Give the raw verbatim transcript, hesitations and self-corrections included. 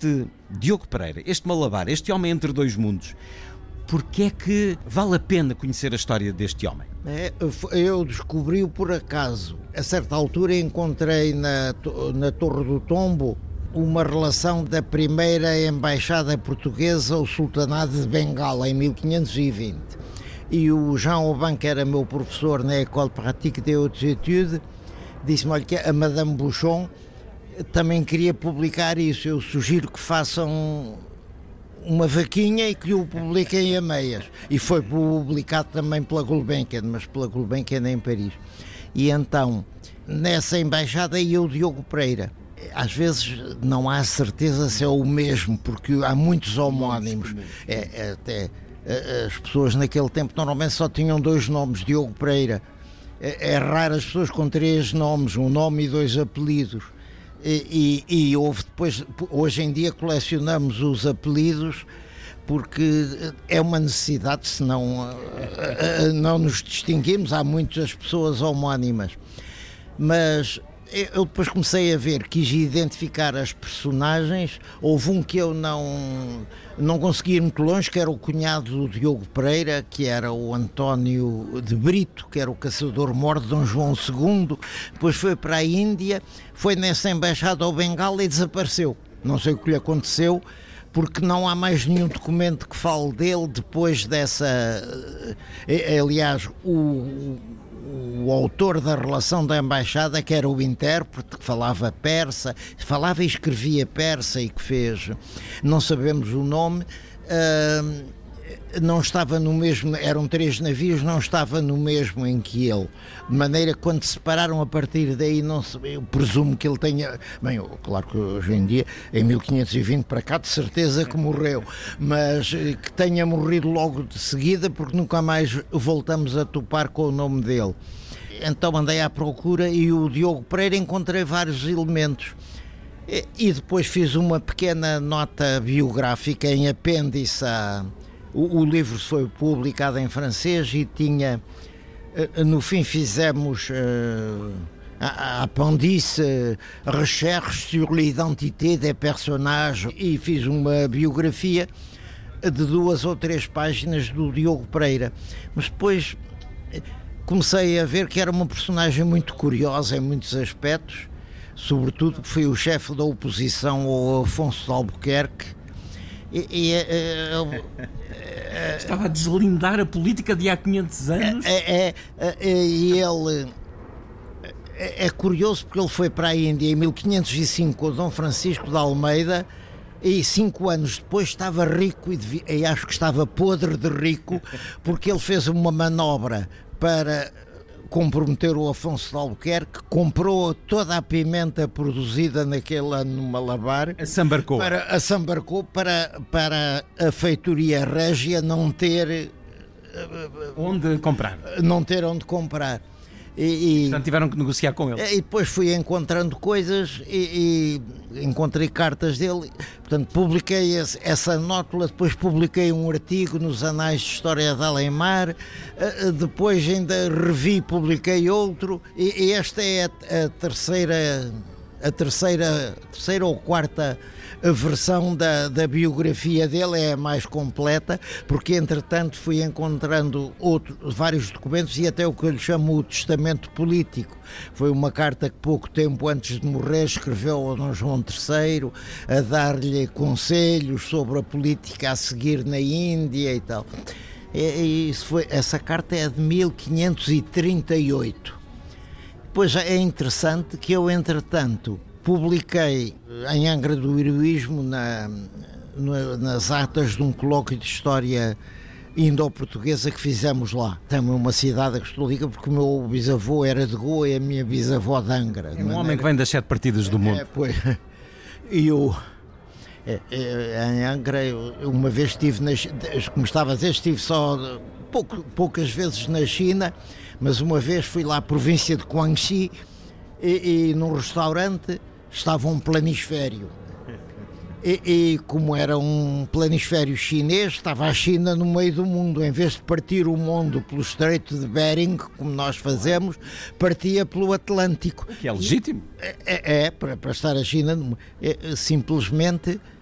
este Diogo Pereira, este malabar, este homem entre dois mundos, porque é que vale a pena conhecer a história deste homem? É, eu descobri-o por acaso. A certa altura encontrei na, na Torre do Tombo uma relação da primeira embaixada portuguesa ao Sultanado de Bengala em mil quinhentos e vinte. E o Jean Aubin, que era meu professor na École Pratique des Hautes Études, disse-me, olha, que a Madame Bouchon também queria publicar isso. Eu sugiro que façam uma vaquinha e que o publiquem a meias. E foi publicado também pela Gulbenkian, mas pela Gulbenkian em Paris. E então, nessa embaixada ia o Diogo Pereira. Às vezes não há certeza se é o mesmo, porque há muitos homónimos. É, é, até as pessoas naquele tempo normalmente só tinham dois nomes, Diogo Pereira. É, é raro as pessoas com três nomes, um nome e dois apelidos. E, e, e houve depois, hoje em dia colecionamos os apelidos porque é uma necessidade, senão não nos distinguimos. Há muitas pessoas homónimas. Mas eu depois comecei a ver, quis identificar as personagens. Houve um que eu não, não consegui ir muito longe, que era o cunhado do Diogo Pereira, que era o António de Brito, que era o caçador-mor de Dom João segundo. Depois foi para a Índia, foi nessa embaixada ao Bengala e desapareceu. Não sei o que lhe aconteceu, porque não há mais nenhum documento que fale dele depois dessa... Aliás, o... o autor da relação da embaixada, que era o intérprete, que falava persa, falava e escrevia persa e que fez, não sabemos o nome, uh, não estava no mesmo, eram três navios, não estava no mesmo em que ele, de maneira que quando se separaram a partir daí, não se, eu presumo que ele tenha, bem, eu, claro que hoje em dia, em mil quinhentos e vinte para cá, de certeza que morreu, mas que tenha morrido logo de seguida, porque nunca mais voltamos a topar com o nome dele. Então andei à procura e o Diogo Pereira encontrei vários elementos. E, e depois fiz uma pequena nota biográfica em apêndice a... O, o livro foi publicado em francês e tinha, no fim fizemos uh, a apêndice uh, Recherche sur l'identité des personnages, e fiz uma biografia de duas ou três páginas do Diogo Pereira. Mas depois comecei a ver que era uma personagem muito curiosa em muitos aspectos, sobretudo que foi o chefe da oposição ao Afonso de Albuquerque. E, e, Estava a deslindar a política de há quinhentos anos. É, é, é, e ele é, é curioso porque ele foi para a Índia em mil quinhentos e cinco com o Dom Francisco de Almeida e cinco anos depois estava rico e, devia, e acho que estava podre de rico, porque ele fez uma manobra para comprometer o Afonso de Albuquerque, comprou toda a pimenta produzida naquele ano no Malabar, assambarcou para, assambarcou para, para a feitoria régia não ter onde comprar. Não ter onde comprar. E, e, portanto tiveram que negociar com ele. E depois fui encontrando coisas e, e encontrei cartas dele, portanto publiquei esse, essa nótula, depois publiquei um artigo nos Anais de História de Além-Mar, depois ainda revi, publiquei outro, e, e esta é a, a terceira a terceira, terceira ou quarta versão da, da biografia dele, é a mais completa, porque entretanto fui encontrando outro, vários documentos e até o que eu lhe chamo o testamento político. Foi uma carta que pouco tempo antes de morrer escreveu ao Dom João terceiro a dar-lhe conselhos sobre a política a seguir na Índia e tal. E, isso foi, essa carta é de mil quinhentos e trinta e oito. Pois é interessante que eu, entretanto, publiquei em Angra do Heroísmo, na, na, nas atas de um colóquio de História Indo-Portuguesa que fizemos lá. Também uma cidade que estou ligado, porque o meu bisavô era de Goa e a minha bisavó de Angra. É um maneira... homem que vem das sete partidas do mundo. É, pois, e eu... É, é, em Angra, eu, uma vez estive, na, como estava a dizer, estive só pouco, poucas vezes na China, mas uma vez fui lá à província de Guangxi e, e num restaurante estava um planisfério. E, e como era um planisfério chinês, estava a China no meio do mundo. Em vez de partir o mundo pelo Estreito de Bering, como nós fazemos, partia pelo Atlântico. O que é legítimo. É, é, é para, para estar a China, é, simplesmente